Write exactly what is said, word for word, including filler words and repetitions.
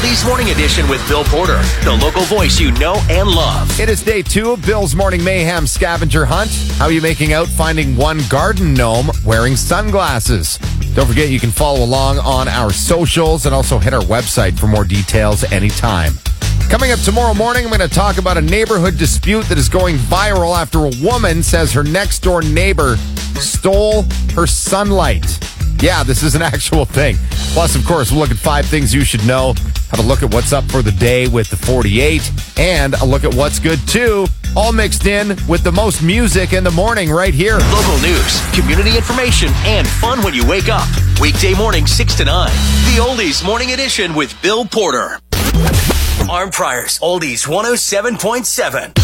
Oldies Morning Edition with Bill Porter, the local voice you know and love. It is day two of Bill's Morning Mayhem scavenger hunt. How are you making out finding one garden gnome wearing sunglasses? Don't forget you can follow along on our socials and also hit our website for more details anytime. Coming up tomorrow morning, I'm going to talk about a neighborhood dispute that is going viral after a woman says her next door neighbor stole her sunlight. Yeah, this is an actual thing. Plus, of course, we'll look at five things you should know, have a look at what's up for the day with the forty-eight, and a look at what's good too, all mixed in with the most music in the morning right here. Local news, community information, and fun when you wake up. Weekday morning, six to nine. The Oldies Morning Edition with Bill Porter. Arm Priors, Oldies one oh seven point seven.